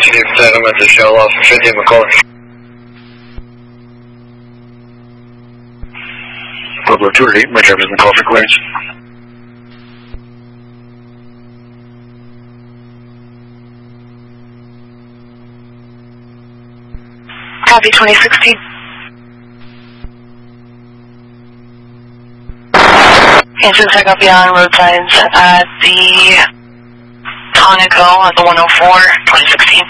7 with the shell off 50 McCoy. Pueblo 208, my driver's in the call for clearance. Copy 2016. Answer the second beyond road signs at the Conoco at the 104, 2016.